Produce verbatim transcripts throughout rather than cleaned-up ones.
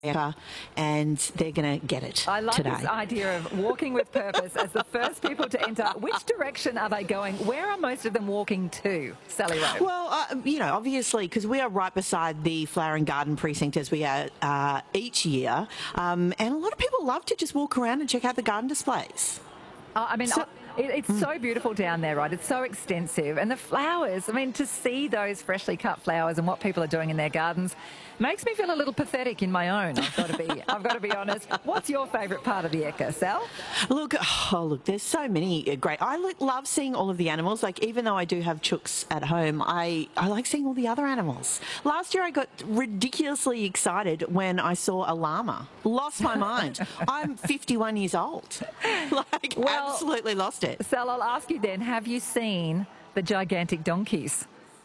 and they're going to get it I like today. this idea of walking with purpose as the first people to enter. Which direction are they going? Where are most of them walking to, Sally Rowe? Well, uh, you know, obviously, because we are right beside the Flower and Garden Precinct as we are uh, each year, um, and a lot of people love to just walk around and check out the garden displays. Uh, I mean, so, I, it, it's mm. so beautiful down there, right? It's so extensive. And the flowers, I mean, to see those freshly cut flowers and what people are doing in their gardens makes me feel a little pathetic in my own, I've got to be, I've got to be honest. What's your favourite part of the Ekka, Sal? Look, oh, look, there's so many great... I look, love seeing all of the animals. Like, even though I do have chooks at home, I, I like seeing all the other animals. Last year I got ridiculously excited when I saw a llama. Lost my mind. I'm fifty-one years old. Like, well, absolutely lost it. Sal, I'll ask you then, have you seen the gigantic donkeys?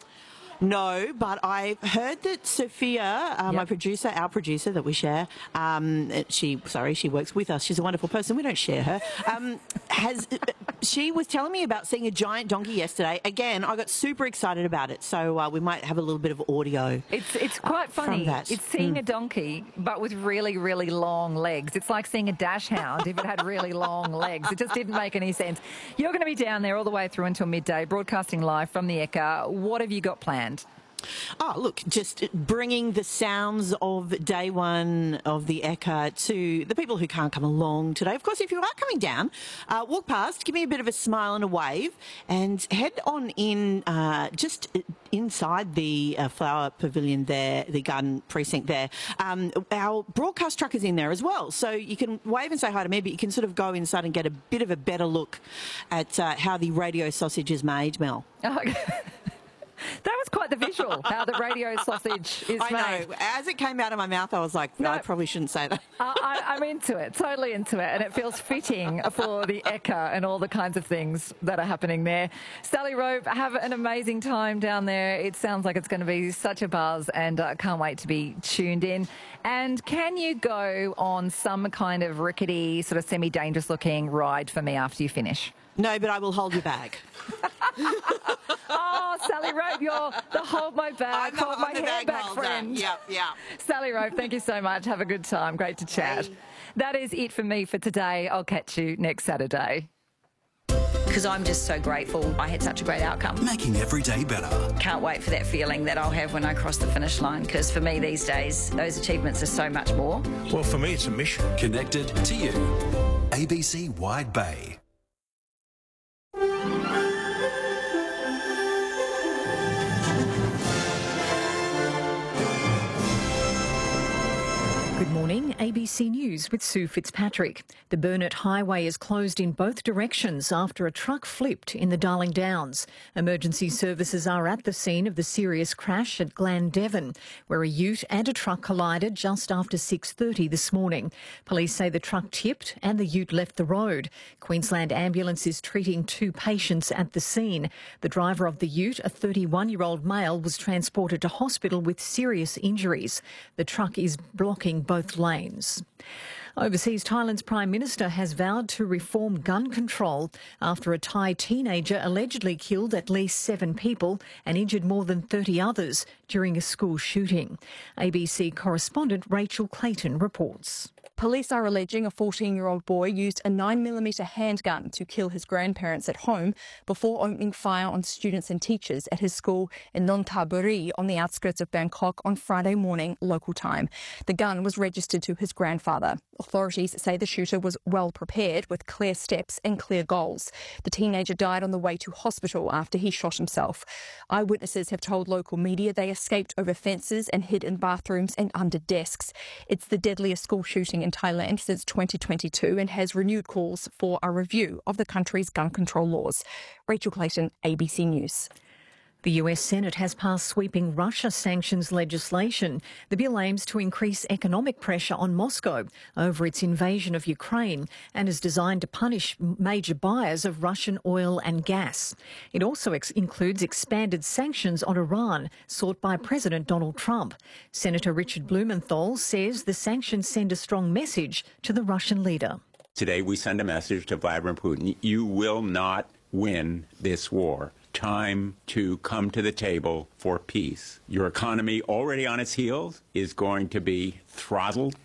No, but I've heard that Sophia, uh, yep. my producer, our producer that we share, um, she, sorry, she works with us. She's a wonderful person. We don't share her. Um, has she was telling me about seeing a giant donkey yesterday. Again, I got super excited about it. So uh, we might have a little bit of audio. It's it's quite uh, funny. From that. It's seeing mm. a donkey, but with really, really long legs. It's like seeing a dash hound if it had really long legs. It just didn't make any sense. You're going to be down there all the way through until midday, broadcasting live from the Ekka. What have you got planned? Oh, look, just bringing the sounds of day one of the Ekka to the people who can't come along today. Of course, if you are coming down, uh, walk past, give me a bit of a smile and a wave, and head on in uh, just inside the uh, flower pavilion there, the garden precinct there. Um, our broadcast truck is in there as well, so you can wave and say hi to me, but you can sort of go inside and get a bit of a better look at uh, how the radio sausage is made, Mel. Oh, okay. That was quite the visual, how the radio sausage is I made. know. As it came out of my mouth, I was like, no, I probably shouldn't say that. I, I'm into it, totally into it, and it feels fitting for the Ekka and all the kinds of things that are happening there. Sally Rowe, have an amazing time down there. It sounds like it's going to be such a buzz, and I uh, can't wait to be tuned in. And can you go on some kind of rickety, sort of semi-dangerous looking ride for me after you finish? No, but I will hold your bag. Oh, Sally Rowe, you're the hold my bag, I'm the, hold my I'm hand back friend. Yep, yep. Sally Rowe, thank you so much. Have a good time. Great to chat. Hey. That is it for me for today. I'll catch you next Saturday. Because I'm just so grateful I had such a great outcome. Making every day better. Can't wait for that feeling that I'll have when I cross the finish line, because for me these days, those achievements are so much more. Well, for me, it's a mission. Connected to you. A B C Wide Bay. Good morning, A B C News with Sue Fitzpatrick. The Burnett Highway is closed in both directions after a truck flipped in the Darling Downs. Emergency services are at the scene of the serious crash at Glandevin, where a ute and a truck collided just after six thirty this morning. Police say the truck tipped and the ute left the road. Queensland Ambulance is treating two patients at the scene. The driver of the ute, a thirty-one-year-old male, was transported to hospital with serious injuries. The truck is blocking both lanes. Overseas, Thailand's Prime Minister has vowed to reform gun control after a Thai teenager allegedly killed at least seven people and injured more than thirty others during a school shooting. A B C correspondent Rachel Clayton reports. Police are alleging a fourteen-year-old boy used a nine millimeter handgun to kill his grandparents at home before opening fire on students and teachers at his school in Nonthaburi on the outskirts of Bangkok on Friday morning local time. The gun was registered to his grandfather. Authorities say the shooter was well prepared with clear steps and clear goals. The teenager died on the way to hospital after he shot himself. Eyewitnesses have told local media they escaped over fences and hid in bathrooms and under desks. It's the deadliest school shooting in Thailand since twenty twenty-two and has renewed calls for a review of the country's gun control laws. Rachel Clayton, A B C News. The U S Senate has passed sweeping Russia sanctions legislation. The bill aims to increase economic pressure on Moscow over its invasion of Ukraine and is designed to punish major buyers of Russian oil and gas. It also ex- includes expanded sanctions on Iran sought by President Donald Trump. Senator Richard Blumenthal says the sanctions send a strong message to the Russian leader. Today we send a message to Vladimir Putin. You will not win this war. Time to come to the table for peace. Your economy, already on its heels, is going to be throttled